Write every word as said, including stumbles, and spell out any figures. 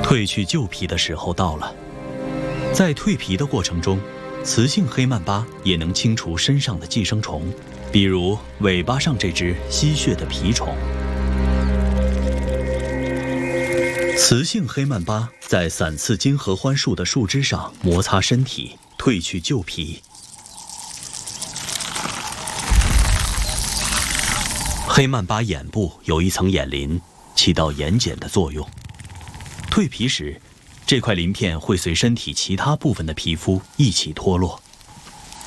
褪去旧皮的时候到了。在蜕皮的过程中，雌性黑曼巴也能清除身上的寄生虫，比如尾巴上这只吸血的蜱虫。雌性黑曼巴在散刺金合欢树的树枝上摩擦身体，褪去旧皮。黑曼巴眼部有一层眼鳞，起到眼睑的作用。蜕皮时，这块鳞片会随身体其他部分的皮肤一起脱落。